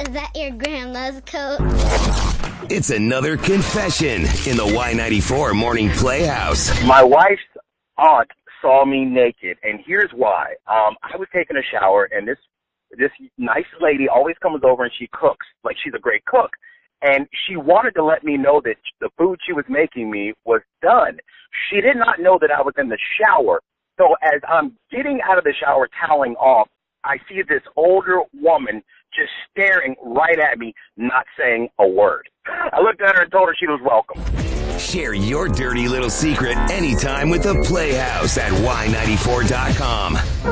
Is that your grandma's coat? It's another confession in the Y94 Morning Playhouse. My wife's aunt saw me naked, and here's why. I was taking a shower, and this nice lady always comes over and she cooks. Like, she's a great cook. And she wanted to let me know that the food she was making me was done. She did not know that I was in the shower. So as I'm getting out of the shower, toweling off, I see this older woman just staring right at me, not saying a word. I looked at her and told her she was welcome. Share your dirty little secret anytime with the Playhouse at Y94.com.